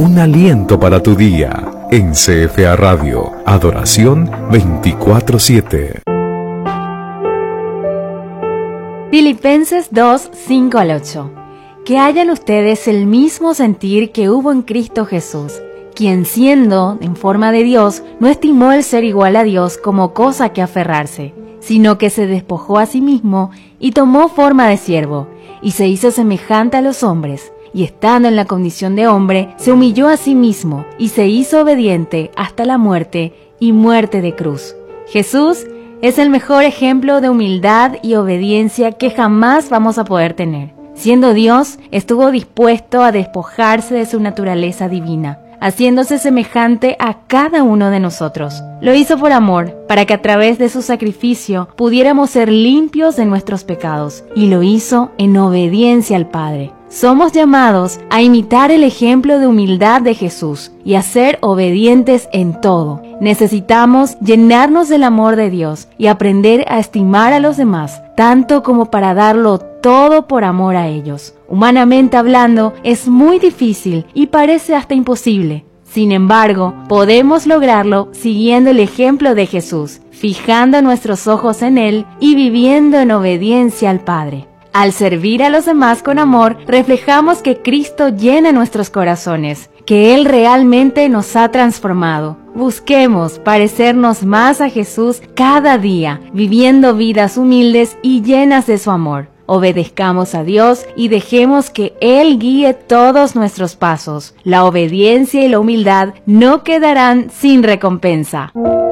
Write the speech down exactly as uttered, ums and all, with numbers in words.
un aliento para tu día. En C F A Radio, Adoración veinticuatro siete. Filipenses dos, cinco al ocho. Que hayan ustedes el mismo sentir que hubo en Cristo Jesús, quien siendo en forma de Dios, no estimó el ser igual a Dios como cosa que aferrarse, sino que se despojó a sí mismo y tomó forma de siervo, y se hizo semejante a los hombres, y estando en la condición de hombre, se humilló a sí mismo, y se hizo obediente hasta la muerte, y muerte de cruz. Jesús es el mejor ejemplo de humildad y obediencia que jamás vamos a poder tener. Siendo Dios, estuvo dispuesto a despojarse de su naturaleza divina, haciéndose semejante a cada uno de nosotros. Lo hizo por amor, para que a través de su sacrificio pudiéramos ser limpios de nuestros pecados, y lo hizo en obediencia al Padre. Somos llamados a imitar el ejemplo de humildad de Jesús y a ser obedientes en todo. Necesitamos llenarnos del amor de Dios y aprender a estimar a los demás, tanto como para darlo todo por amor a ellos. Humanamente hablando, es muy difícil y parece hasta imposible. Sin embargo, podemos lograrlo siguiendo el ejemplo de Jesús, fijando nuestros ojos en Él y viviendo en obediencia al Padre. Al servir a los demás con amor, reflejamos que Cristo llena nuestros corazones, que Él realmente nos ha transformado. Busquemos parecernos más a Jesús cada día, viviendo vidas humildes y llenas de su amor. Obedezcamos a Dios y dejemos que Él guíe todos nuestros pasos. La obediencia y la humildad no quedarán sin recompensa.